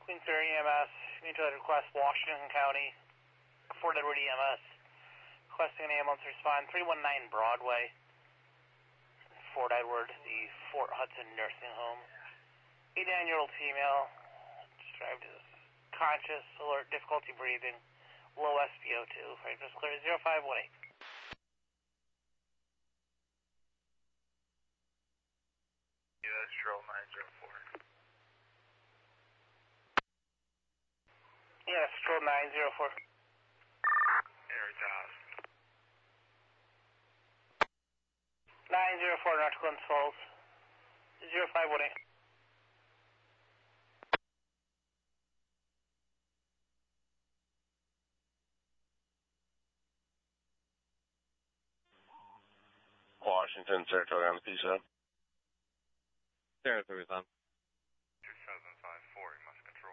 Queens Ferry EMS, mutual request Washington County, Fort Edward EMS, requesting an ambulance to respond, 319 Broadway, Fort Edward, the Fort Hudson Nursing Home. 89-year-old female, described as conscious, alert, difficulty breathing, low SpO2, fractures clear, 0518. US Stroll 904. Yeah, Stroll 904. Air Josh. 904 North Glens Falls, 0518. Washington, Saratoga on the PSAP. Saratoga's on. 2754, EMS control.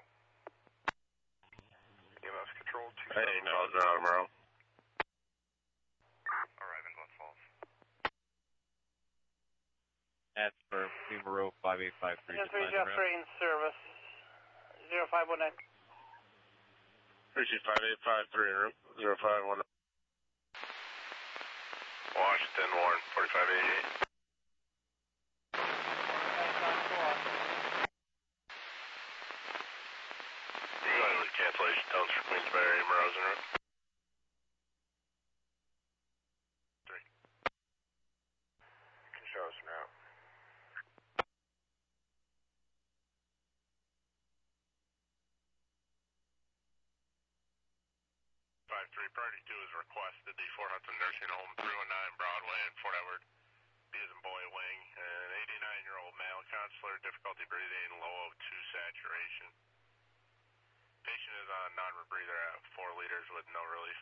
EMS control, 2754. Hey, no, it's not tomorrow. Arriving Glens Falls. That's for numero 5853. Just reach out train service, 0519. Appreciate 5853 en route, 0519. Washington, Warren, 4588. You got any cancellation tones for Queensberry and Morose en route? 3. You can show us now. 53, priority 2 is requested, the Fort Hudson Nursing Home, 319 Broadway in Fort Edward, B as in boy wing, an 89-year-old male, consular, difficulty breathing, low O2 saturation. Patient is on non-rebreather at 4 liters with no relief.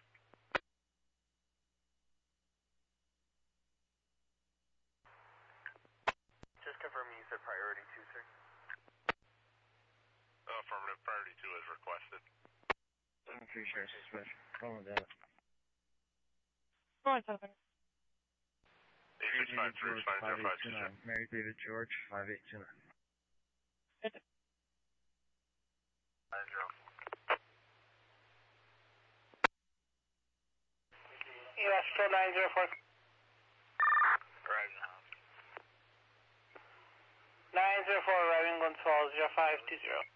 Just confirming you said priority 2, sir. Affirmative, priority 2 is requested. I'm pretty sure it's switch. Calling down. Go on, something. 8653, 50529. Mary David George, 5829. Yeah, Stroll 904. Arriving house. 904 arriving Glens Falls, 0520.